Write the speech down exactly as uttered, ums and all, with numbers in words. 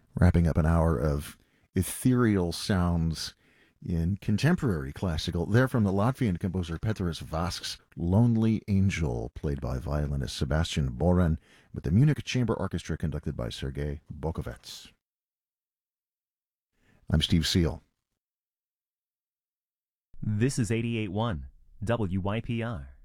Wrapping up an hour of ethereal sounds in contemporary classical. They're from the Latvian composer Petras Vask's Lonely Angel, played by violinist Sebastian Boran, with the Munich Chamber Orchestra conducted by Sergei Bokovets. I'm Steve Seal. This is eighty-eight point one W Y P R.